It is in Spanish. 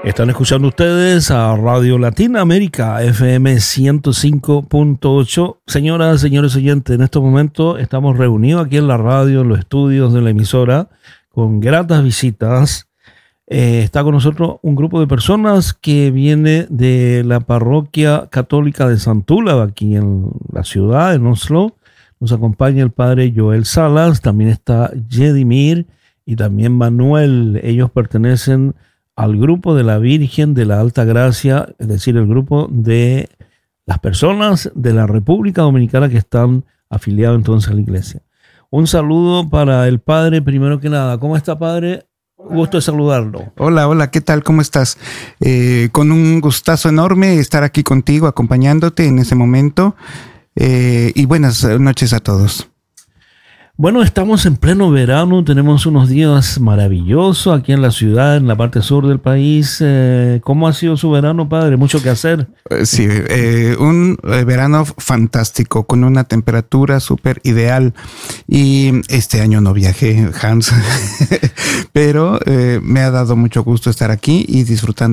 Están escuchando ustedes a Radio Latina América FM 105.8. Señoras, señores oyentes, en estos momentos estamos reunidos aquí en la radio, en los estudios de la emisora, con gratas visitas. Está con nosotros un grupo de personas que viene de la parroquia católica de Santúlava, aquí en la ciudad, en Oslo. Nos acompaña el padre Joel Salas, también está Jedimir y también Manuel. Ellos pertenecen al grupo de la Virgen de la Alta Gracia, es decir, el grupo de las personas de la República Dominicana que están afiliados entonces a la iglesia. Un saludo para el padre, primero que nada. ¿Cómo está, padre? Gusto de saludarlo. Hola, ¿qué tal? ¿Cómo estás? Con un gustazo enorme estar aquí contigo, acompañándote en ese momento. Y buenas noches a todos. Bueno, estamos en pleno verano, tenemos unos días maravillosos aquí en la ciudad, en la parte sur del país. ¿Cómo ha sido su verano, padre? ¿Mucho que hacer? Sí, un verano fantástico, con una temperatura súper ideal. Y este año no viajé, Hans, pero me ha dado mucho gusto estar aquí y disfrutando